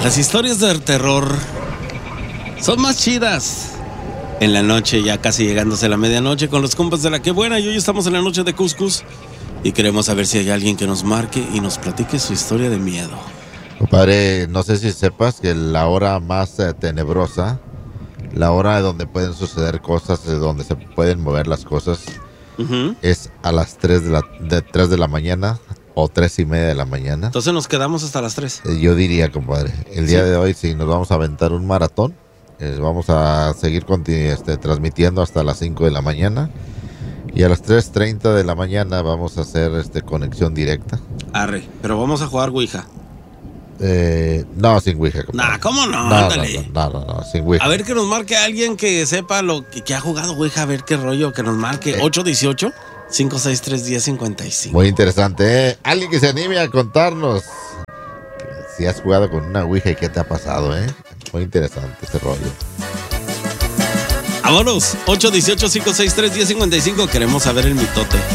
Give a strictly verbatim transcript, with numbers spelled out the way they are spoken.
Las historias de terror son más chidas en la noche, ya casi llegándose a la medianoche con los compas de La Que Buena. Y hoy estamos en la noche de Cuscus y queremos saber si hay alguien que nos marque y nos platique su historia de miedo. Compadre, no sé si sepas que la hora más eh, tenebrosa, la hora donde pueden suceder cosas, eh, donde se pueden mover las cosas, uh-huh. es a las tres de la, de tres de la mañana o tres y media de la mañana. Entonces nos quedamos hasta las tres. Eh, yo diría, compadre, el día sí. de hoy sí nos vamos a aventar un maratón. Eh, vamos a seguir continu- este, transmitiendo hasta las cinco de la mañana. Y a las tres treinta de la mañana vamos a hacer este, conexión directa. Arre, pero vamos a jugar Ouija. Eh, no, sin Ouija. Nah, ¿cómo no? No, Ándale. no, no, no, no, sin Ouija. A ver que nos marque alguien que sepa lo que, que ha jugado Ouija, a ver qué rollo, que nos marque. Eh. ocho uno ocho, cinco seis tres, uno cero cinco cinco. Muy interesante, ¿eh? Alguien que se anime a contarnos si has jugado con una Ouija y qué te ha pasado, ¿eh? Muy interesante ese rollo. Vámonos, ocho uno ocho, cinco seis tres, uno cero cinco cinco. Queremos saber el mitote.